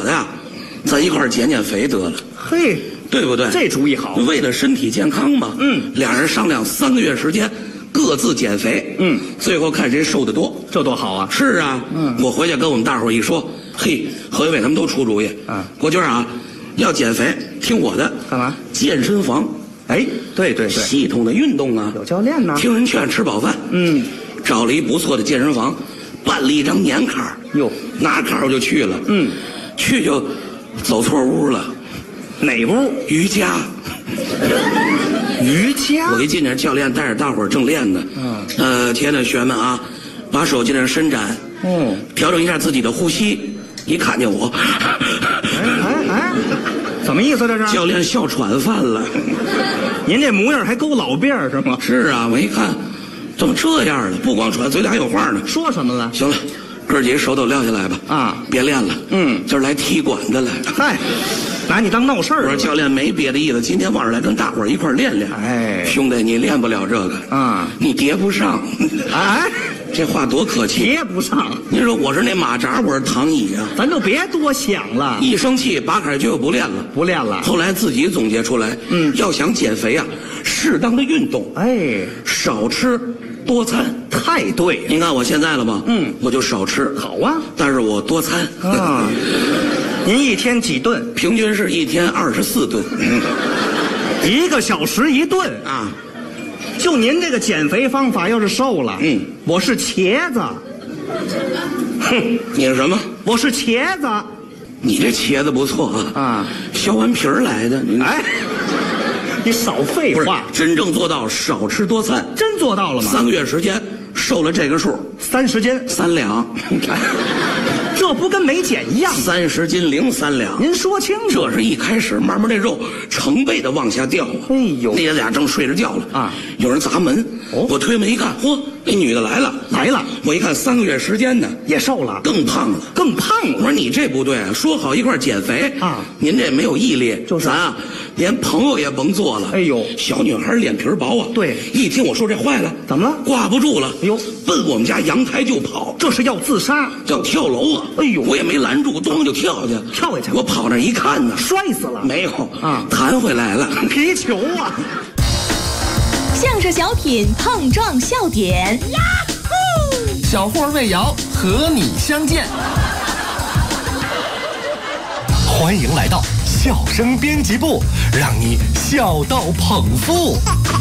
呀，咱一块儿减减肥得了， 嘿， 对不对？ 这主意好。 为了身体健康嘛。俩人商量3个月时间，各自减肥。最后看谁瘦得多， 这多好啊！ 是啊。我回去跟我们大伙儿一说，嘿，何伟伟他们都出主意。国军啊，要减肥听我的。 干嘛？ 健身房。 哎，对对对， 系统的运动啊， 有教练呢。 听人劝，吃饱饭。找了一不错的健身房，办了一张年卡。 哟， 拿卡我就去了。去就走错屋了。 哪屋？ 瑜伽。 瑜伽。 我一进去，教练带着大伙儿正练呢。亲爱的学员们啊，把手尽量伸展。调整一下自己的呼吸。一看见我， 哎，怎么意思这是？ 教练笑喘饭了。 您这模样还勾老辫儿是吗？ 是啊，我一看，怎么这样了？不光喘，嘴里还有话呢。 说什么了？ 行了，哥儿几个手都撂下来吧。别练了。今儿来踢馆的来。 嗨，拿你当闹事儿。 我说教练没别的意思，今天晚上来跟大伙儿一块儿练练。 哎， 兄弟，你练不了这个。你叠不上。 哎， 这话多客气。 叠不上。 您说我是那马扎，我是躺椅啊。 咱就别多想了。 一生气，拔开就不练了。 不练了。 后来自己总结出来，要想减肥啊，适当的运动。 哎， 少吃多餐。 太对了。 您看我现在了吧？我就少吃。 好啊， 但是我多餐。 您一天几顿？ 平均是一天24顿。 1个小时1顿啊。 就您这个减肥方法，要是瘦了，我是茄子。 哼，你是什么？ 我是茄子。 你这茄子不错啊。削完皮儿来的。 哎，你少废话。 真正做到少吃多餐。 真做到了吗 ？3个月时间瘦了这个数 ，30斤 3两。 这不跟没减一样 ？30斤零3两。 您说清楚。 这是一开始，慢慢那肉成倍的往下掉啊。 哎呦， 那俩正睡着觉了啊，有人砸门。我推门一看，嚯，那女的来了。我一看3个月时间呢， 也瘦了， 更胖了。我说你这不对啊，说好一块减肥啊，您这没有毅力，咱啊连朋友也甭做了。 哎呦， 小女孩脸皮薄啊。对，一听我说这坏了， 怎么了？ 挂不住了。 哎呦， 奔我们家阳台就跑， 这是要自杀， 要跳楼啊！ 哎呦， 我也没拦住，咚就跳下去。我跑那一看呢， 摔死了。 没有啊，弹回来了。 皮球啊！ 相声小品碰撞笑点，呀呼！小霍魏瑶和你相见。欢迎来到笑声编辑部，让你笑到捧腹。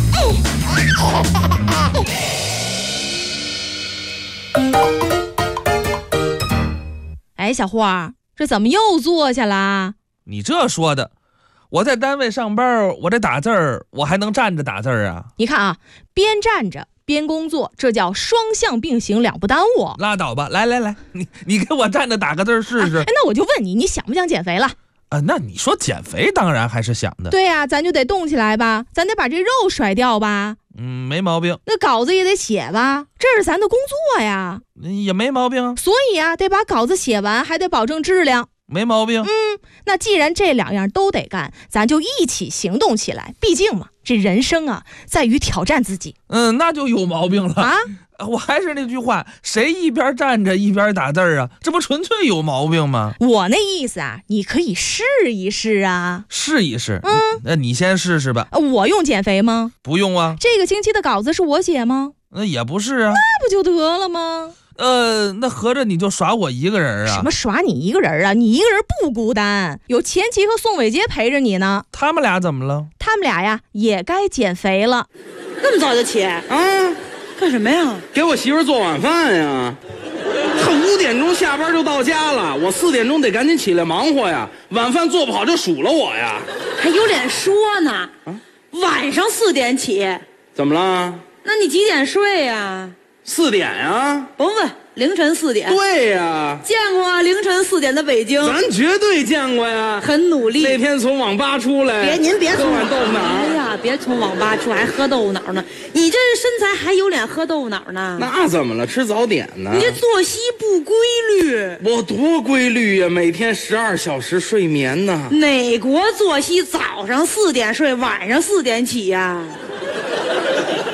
哎，小霍，这怎么又坐下了？ 你这说的，我在单位上班，我这打字儿，我还能站着打字儿啊？ 你看啊，边站着边工作，这叫双向并行，两不耽误。 拉倒吧，来，你给我站着打个字试试。 那我就问你，你想不想减肥了？ 那你说减肥，当然还是想的。 对呀，咱就得动起来吧，咱得把这肉甩掉吧。 没毛病。 那稿子也得写吧，这是咱的工作呀。 也没毛病。 所以啊，得把稿子写完，还得保证质量。 没毛病。 那既然这2样都得干，咱就一起行动起来。毕竟嘛，这人生啊，在于挑战自己。 那就有毛病了啊！我还是那句话，谁一边站着一边打字啊？这不纯粹有毛病吗？ 我那意思啊，你可以试一试啊。 试一试。那你先试试吧。 我用减肥吗？ 不用啊。 这个星期的稿子是我写吗？ 那也不是啊。 那不就得了吗？ 那合着你就耍我一个人啊？ 什么耍你一个人啊？你一个人不孤单，有钱琦和宋伟杰陪着你呢。 他们俩怎么了？ 他们俩呀，也该减肥了。 那么早就起啊？干什么呀？ 给我媳妇做晚饭呀。她5点钟下班就到家了，我4点钟得赶紧起来忙活呀。晚饭做不好就数了我呀。 还有脸说呢？晚上4点起？ 怎么了？ 那你几点睡呀 ？4点呀。 甭问，凌晨4点。 对呀。 见过凌晨4点的北京？ 咱绝对见过呀。 很努力。 那天从网吧出来。 您别喝碗豆腐脑。 哎呀，别从网吧出来还喝豆腐脑呢。你这身材还有脸喝豆腐脑呢？ 那怎么了？吃早点呢？ 你这作息不规律。 我多规律呀，每天12小时睡眠呢。 哪国作息早上4点睡，晚上4点起呀？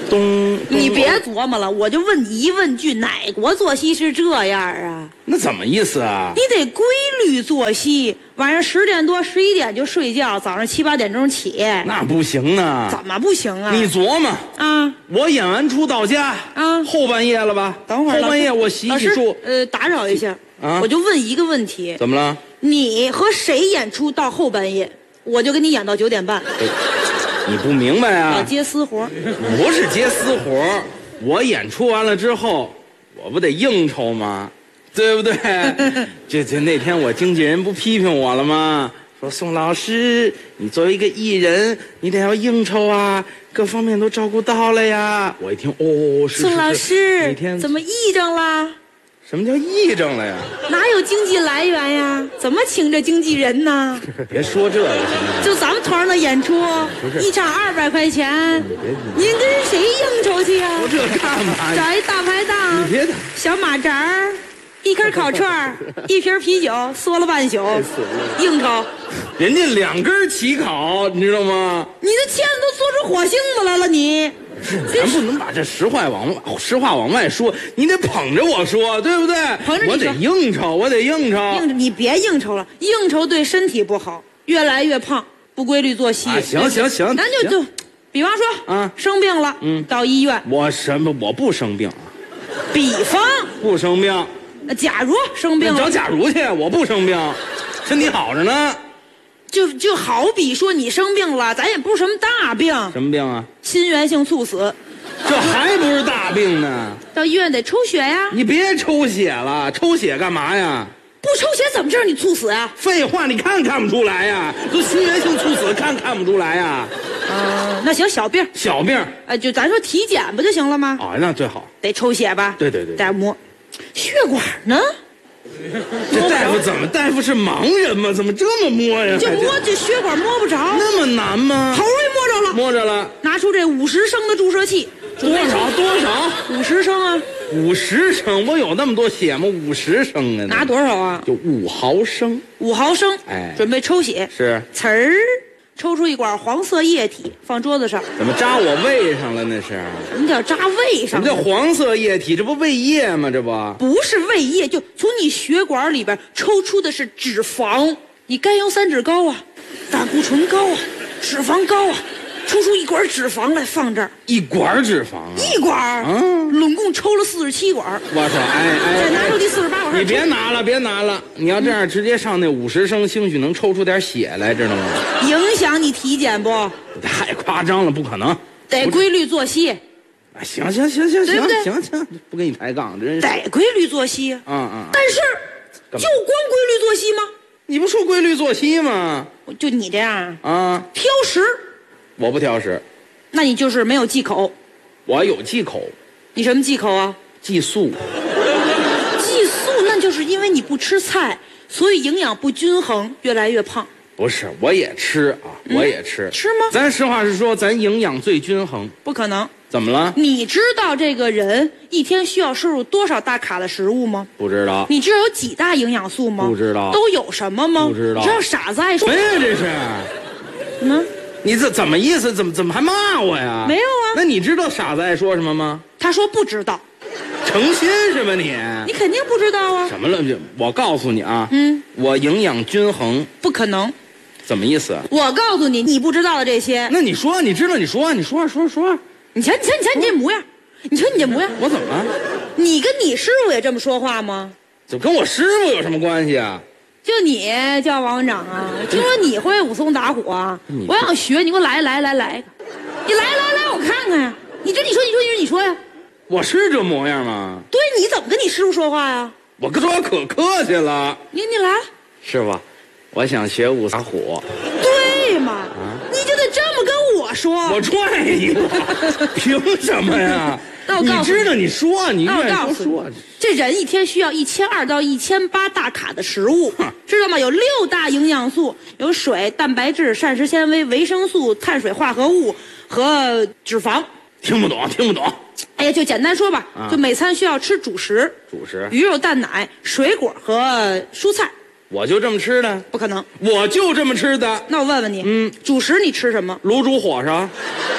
你别琢磨了，我就问你一问句，哪国作息是这样啊？ 那怎么意思啊？ 你得规律作息，晚上10点多、11点就睡觉，早上7、8点钟起。 那不行呢。 怎么不行啊？ 你琢磨啊！ 我演完出到家啊， 后半夜了吧？ 等会儿， 后半夜我洗洗漱。 打扰一下啊， 我就问一个问题。 怎么了？ 你和谁演出到后半夜，我就给你演到9点半。 你不明白啊？ 接私活？ 不是接私活，我演出完了之后，我不得应酬吗？对不对？这那天我经纪人不批评我了吗？说宋老师，你作为一个艺人，你得要应酬啊，各方面都照顾到了呀。我一听，哦，是。 宋老师， 那天怎么癔症啦？ 什么叫癔症了呀？ 哪有经济来源呀？怎么请这经纪人呢？ 别说这个， 就咱们团的演出，一场200块钱，您跟谁应酬去呀？ 说这干嘛？ 找一大排档， 你别打小马扎儿，1根烤串，1瓶啤酒，嗦了半宿，应酬。 人家2根起烤，你知道吗？ 你的签子都做出火星子来了，你。 咱不能把这实话往外说，你得捧着我说，对不对？ 捧着你说， 我得应酬，我得应酬。 你别应酬了，应酬对身体不好，越来越胖，不规律作息。 行， 咱就，比方说啊， 生病了，到医院。 我不生病啊。 比方不生病， 假如生病了， 找假如去，我不生病，身体好着呢。 就好比说你生病了，咱也不是什么大病。 什么病啊？ 心源性猝死。 这还不是大病呢？ 到医院得抽血呀。 你别抽血了，抽血干嘛呀？ 不抽血怎么知道你猝死呀？ 废话，你看不出来呀？都心源性猝死，看不出来呀？ 那行，小病。 小病。 就咱说体检不就行了吗？ 那最好。 得抽血吧？ 对。 再摸，血管呢？ 这大夫是盲人吗？怎么这么摸呀？ 就摸这血管摸不着， 那么难吗？ 好容易摸着了，拿出这50升的注射器。 多少 ？50升啊 ！50升，我有那么多血吗？50升啊！ 拿多少啊？ 就5毫升。 5毫升，准备抽血。 是。 呲儿，抽出一管黄色液体，放桌子上。 怎么扎我胃上了？那是。 什么叫扎胃上？ 什么叫黄色液体？这不胃液吗？这不。 不是胃液，就从你血管里边抽出的是脂肪。你甘油三酯高啊，胆固醇高啊，脂肪高啊。抽出一管脂肪来放这儿， 一管脂肪啊， 一管，拢共抽了47管。 我说， 再拿出第48管。 你别拿了，你要这样直接上那50升，兴许能抽出点血来，知道吗？ 影响你体检不？ 太夸张了，不可能。 得规律作息。 行， 对不对？ 行，不跟你抬杠，真是。 得规律作息。但是，就光规律作息吗？ 你不说规律作息吗？ 就你这样啊， 挑食。 我不挑食， 那你就是没有忌口。 我有忌口。 你什么忌口啊？ 忌素。 忌素，那就是因为你不吃菜，所以营养不均衡，越来越胖。 不是，我也吃啊，我也吃。 吃吗？ 咱实话实说，咱营养最均衡。 不可能。 怎么了？ 你知道这个人一天需要摄入多少大卡的食物吗？ 不知道。 你知道有几大营养素吗？ 不知道。 都有什么吗？ 不知道。 你知道傻子爱说什么呀？这是。 什么？ 你这怎么意思？怎么还骂我呀？ 没有啊。 那你知道傻子爱说什么吗？ 他说不知道。 诚心是吧你？ 你肯定不知道啊。 什么了？我告诉你啊，我营养均衡。 不可能。 怎么意思？ 我告诉你，你不知道的这些。 那你说，你知道？你说。 你瞧你这模样，你瞧你这模样。 我怎么了？ 你跟你师傅也这么说话吗？ 怎么跟我师傅有什么关系啊？ 就你叫王院长啊，听说你会武松打虎啊？我想学，你给我来一个，你来，我看看呀。你说呀。 我是这模样吗？ 对，你怎么跟你师傅说话呀？ 我跟说可客气了。 你来， 师傅，我想学武松打虎。 对嘛？你就得这么跟我说。 我踹你了，凭什么呀？你知道你说，你愿意说。 这人一天需要1200到1800大卡的食物，知道吗？有6大营养素，有水、蛋白质、膳食纤维、维生素、碳水化合物和脂肪。 听不懂。 哎呀，就简单说吧，就每餐需要吃主食，鱼肉、蛋奶、水果和蔬菜。 我就这么吃的？ 不可能。 我就这么吃的。 那我问问你，主食你吃什么？ 卤煮火烧。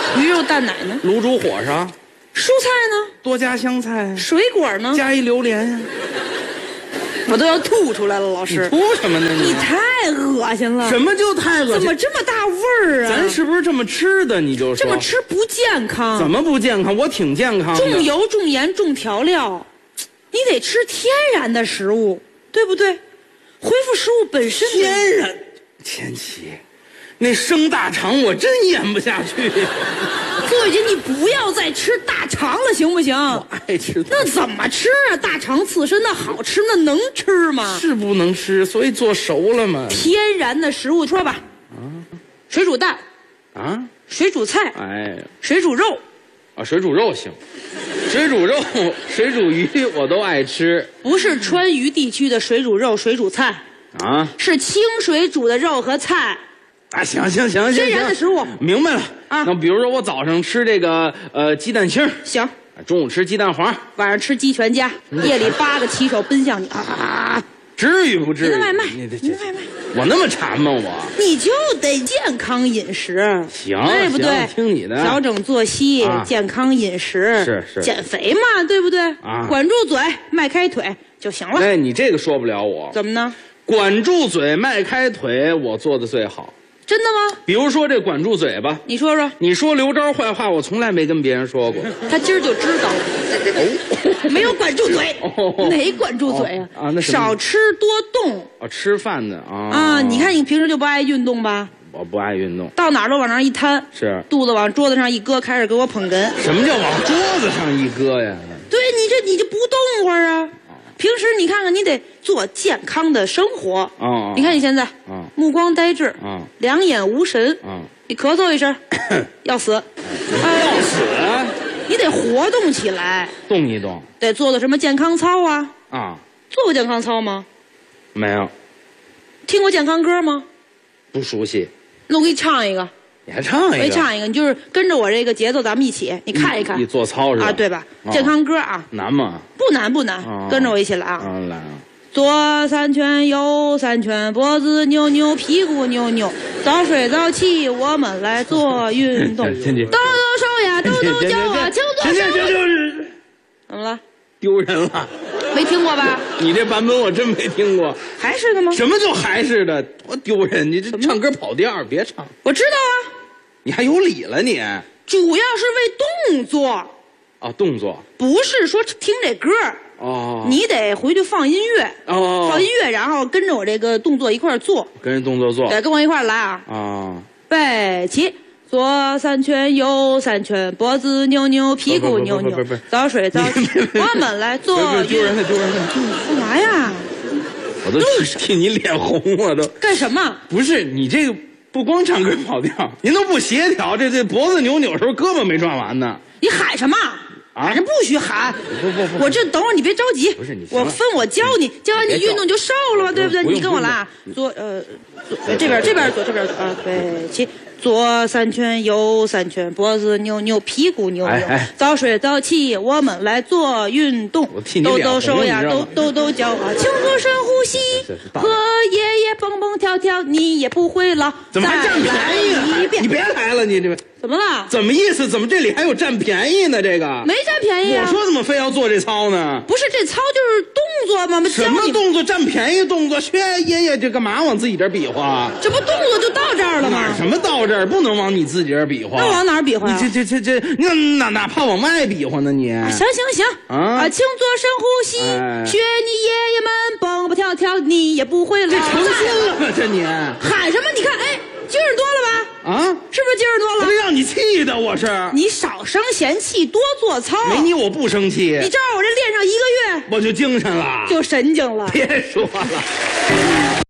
鱼肉蛋奶呢？ 卤煮火烧。 蔬菜呢？ 多加香菜。 水果呢？ 加一榴莲呀。 我都要吐出来了，老师。 吐什么呢你？ 你太恶心了。 什么就太恶心？ 怎么这么大味儿啊？ 咱是不是这么吃的？你就说这么吃不健康。 怎么不健康？我挺健康的。 重油、重盐、重调料，你得吃天然的食物，对不对？恢复食物本身。 天然，千玺，那生大肠我真咽不下去。 各位姐，你不要再吃大肠了，行不行？ 我爱吃。 那怎么吃啊？大肠刺身那好吃，那能吃吗？ 是不能吃，所以做熟了嘛。 天然的食物，说吧。水煮蛋。 啊。 水煮菜。 哎。 水煮肉。 啊，水煮肉行。水煮肉、水煮鱼我都爱吃。 不是川渝地区的水煮肉、水煮菜啊， 是清水煮的肉和菜。 啊，行， 天然的食物， 明白了啊。 那比如说我早上吃这个鸡蛋清， 行。 中午吃鸡蛋黄， 晚上吃鸡全家，夜里8个骑手奔向你啊！ 至于不至于？ 您的外卖， 您的外卖，我那么馋吗？我你就得健康饮食， 行， 对不对？ 听你的， 调整作息，健康饮食， 是减肥嘛，对不对？ 啊， 管住嘴，迈开腿就行了。 哎，你这个说不了我， 怎么呢？ 管住嘴，迈开腿，我做的最好。 真的吗？ 比如说这管住嘴吧， 你说说。 你说刘钊坏话，我从来没跟别人说过。 他今儿就知道了。没有管住嘴。哪管住嘴啊？ 啊，那少吃多动。 啊，吃饭的啊。 啊，你看你平时就不爱运动吧？ 我不爱运动， 到哪儿都往那儿一摊， 是肚子往桌子上一搁，开始给我捧哏。 什么叫往桌子上一搁呀？ 对，你就不动会儿啊。平时你看看，你得做健康的生活。你看你现在，目光呆滞，两眼无神，你咳嗽一声，要死， 要死， 你得活动起来， 动一动， 得做做什么健康操啊。做过健康操吗？ 没有。 听过健康歌吗？ 不熟悉。 那我给你唱一个。 你还唱一个？ 我给你唱一个，你就是跟着我这个节奏，咱们一起，你看一看。 一做操是吧？ 啊，对吧？健康歌啊。 难吗？ 不难不难，跟着我一起来啊。 来啊！ 左3圈，右3圈，脖子扭扭，屁股扭扭，早睡早起，我们来做运动。抖抖手呀，抖抖脚啊，请做深呼吸。怎么了？ 丢人了。 没听过吧？ 你这版本我真没听过。 还是的吗？ 什么就还是的？多丢人！你这唱歌跑调，别唱。 我知道啊。 你还有理了你？ 主要是为动作。 啊，动作。 不是说听这歌。你得回去放音乐。放音乐，然后跟着我这个动作一块做。跟着动作做。对，跟我一块来啊。备起。左3圈，右3圈，脖子扭扭，屁股扭扭，早睡早起，我们来做运动。丢人了，干嘛呀？ 我都替你脸红了都。 干什么？不是你这个不光唱歌跑调，您都不协调，这脖子扭扭时候胳膊没转完呢。 你喊什么？喊什么？不许喊！不，我这等会儿你别着急。不是你，我教你，教完你运动就瘦了嘛，对不对？你跟我来啊，左这边左这边左啊，对起。左3圈，右3圈，脖子扭扭，屁股扭扭，早睡早起，我们来做运动。抖抖手呀，抖抖脚啊，请做深呼吸，和爷爷蹦蹦跳跳，你也不会老。 怎么还占便宜啊？你别来了，你这怎么了？ 怎么意思？怎么这里还有占便宜呢？这个没占便宜啊！ 我说怎么非要做这操呢？ 不是这操就是动作吗？ 什么动作？占便宜动作？去爷爷这干嘛往自己这比划？ 这不动作就到这儿了吗？ 什么到这儿？不能往你自己这儿比划。 那往哪儿比划？ 你哪怕往外比划呢？你行啊！请做深呼吸，学你爷爷们蹦蹦跳跳，你也不会老。 这成心了吗？这你喊什么？你看，哎，劲儿多了吧？是不是劲儿多了？ 这让你气的，我是。 你少生闲气，多做操。 没你我不生气。 你照我这练上1个月， 我就精神了， 就神经了。 别说了。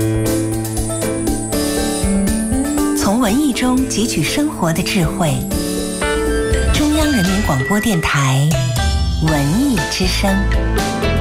从文艺中汲取生活的智慧。中央人民广播电台文艺之声。